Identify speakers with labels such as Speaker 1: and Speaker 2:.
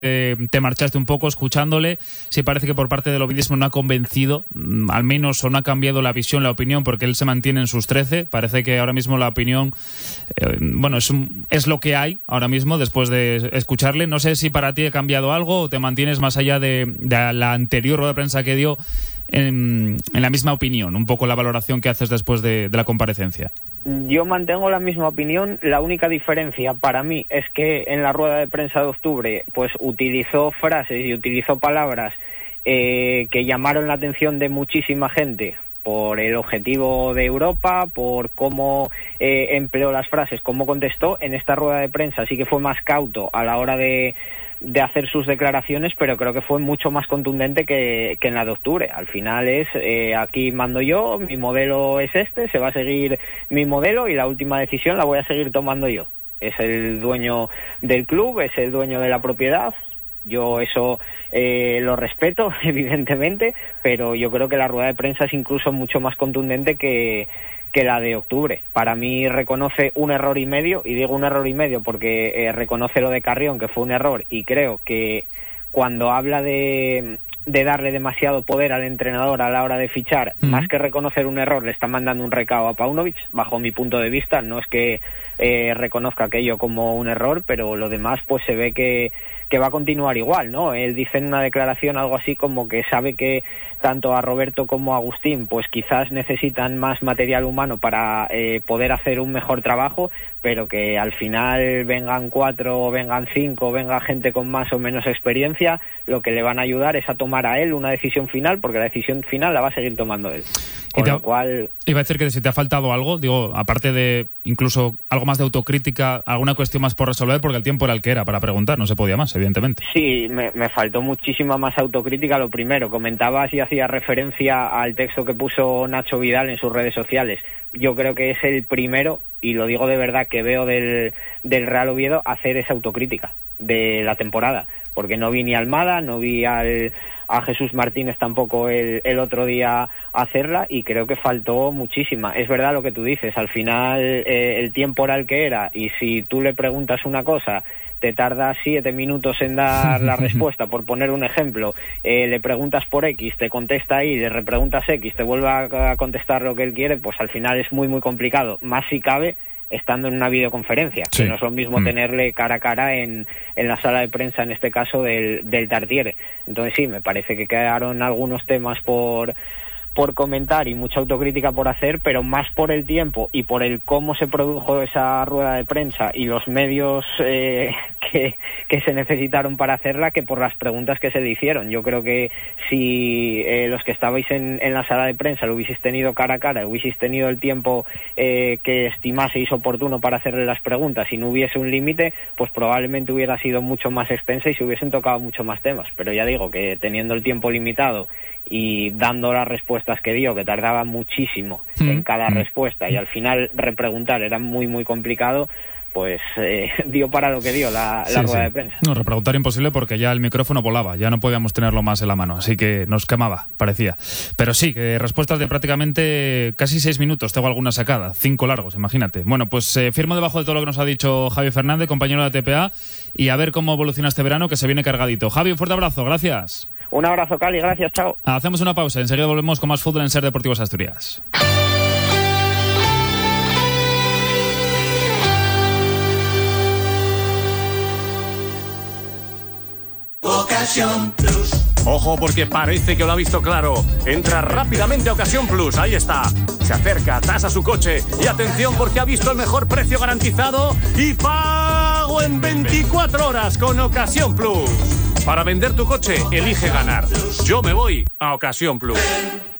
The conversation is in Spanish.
Speaker 1: te marchaste un poco escuchándole. Sí, parece que por parte del ovidismo no ha convencido, al menos, o no ha cambiado la visión, la opinión, porque él se mantiene en sus 13. Parece que ahora mismo la opinión, es lo que hay ahora mismo después de escucharle. No sé si para ti ha cambiado algo o te mantienes más allá de la anterior rueda de prensa que dio en la misma opinión, un poco la valoración que haces después de la comparecencia.
Speaker 2: Yo mantengo la misma opinión. La única diferencia para mí es que en la rueda de prensa de octubre pues utilizó frases y utilizó palabras que llamaron la atención de muchísima gente por el objetivo de Europa, por cómo empleó las frases, cómo contestó. En esta rueda de prensa sí que fue más cauto a la hora de hacer sus declaraciones, pero creo que fue mucho más contundente que en la de octubre. Al final es, aquí mando yo, mi modelo es este, se va a seguir mi modelo y la última decisión la voy a seguir tomando yo. Es el dueño del club, es el dueño de la propiedad. Yo eso lo respeto, evidentemente, pero yo creo que la rueda de prensa es incluso mucho más contundente que la de octubre. Para mí reconoce un error y medio, y digo un error y medio porque reconoce lo de Carrión, que fue un error, y creo que cuando habla de darle demasiado poder al entrenador a la hora de fichar, más que reconocer un error, le está mandando un recado a Paunovic, bajo mi punto de vista. No es que reconozca aquello como un error, pero lo demás pues se ve que va a continuar igual, ¿no? Él dice en una declaración algo así como que sabe que tanto a Roberto como a Agustín pues quizás necesitan más material humano para poder hacer un mejor trabajo, pero que al final vengan 4, vengan 5, venga gente con más o menos experiencia, lo que le van a ayudar es a tomar a él una decisión final, porque la decisión final la va a seguir tomando él. Con lo cual...
Speaker 1: Iba a decir que si te ha faltado algo, digo, aparte de incluso algo más de autocrítica, alguna cuestión más por resolver, porque el tiempo era el que era para preguntar, no se podía más, evidentemente.
Speaker 2: Sí, me faltó muchísima más autocrítica. Lo primero, comentabas y hacía referencia al texto que puso Nacho Vidal en sus redes sociales. Yo creo que es el primero, y lo digo de verdad, que veo del Real Oviedo hacer esa autocrítica de la temporada, porque no vi ni a Almada, no vi a Jesús Martínez tampoco el otro día hacerla, y creo que faltó muchísima. Es verdad lo que tú dices, al final el tiempo era el que era, y si tú le preguntas una cosa, te tardas 7 minutos en dar la respuesta, por poner un ejemplo, le preguntas por X, te contesta Y, le repreguntas X, te vuelve a contestar lo que él quiere, pues al final es muy muy complicado, más si cabe estando en una videoconferencia, sí. Que no es lo mismo tenerle cara a cara en la sala de prensa, en este caso del Tartiere. Entonces sí, me parece que quedaron algunos temas por comentar y mucha autocrítica por hacer, pero más por el tiempo y por el cómo se produjo esa rueda de prensa y los medios que se necesitaron para hacerla, que por las preguntas que se le hicieron. Yo creo que si los que estabais en la sala de prensa lo hubieseis tenido cara a cara, hubieseis tenido el tiempo que estimaseis oportuno para hacerle las preguntas y no hubiese un límite, pues probablemente hubiera sido mucho más extensa y se hubiesen tocado mucho más temas. Pero ya digo que teniendo el tiempo limitado y dando las respuestas que dio, que tardaba muchísimo en cada respuesta, y al final repreguntar era muy muy complicado, pues dio para lo que dio la rueda de prensa.
Speaker 1: No, repreguntar imposible porque ya el micrófono volaba, ya no podíamos tenerlo más en la mano, así que nos quemaba, parecía. Pero sí, que respuestas de prácticamente casi 6 minutos, tengo alguna sacada, 5 largos, imagínate. Bueno, pues firmo debajo de todo lo que nos ha dicho Javi Fernández, compañero de TPA, y a ver cómo evoluciona este verano, que se viene cargadito. Javi, un fuerte abrazo, gracias.
Speaker 2: Un abrazo, Cali, gracias, chao.
Speaker 1: Hacemos una pausa, enseguida volvemos con más fútbol en Ser Deportivos Asturias.
Speaker 3: Ocasión Plus. Ojo, porque parece que lo ha visto claro. Entra rápidamente a Ocasión Plus, ahí está. Se acerca, tasa su coche y atención porque ha visto el mejor precio garantizado y pago en 24 horas con Ocasión Plus. Para vender tu coche, elige ganar. Yo me voy a Ocasión Plus.